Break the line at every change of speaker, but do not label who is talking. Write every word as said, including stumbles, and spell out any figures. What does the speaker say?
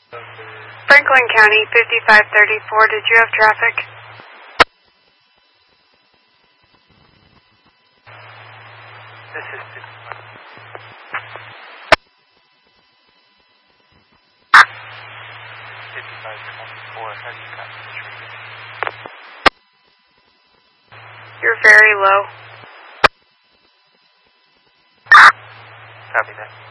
Franklin County, fifty-five thirty-four, did you have traffic?
This is fifty-five. fifty-five twenty-four, how do you got the traffic?
You're very low.
Copy that.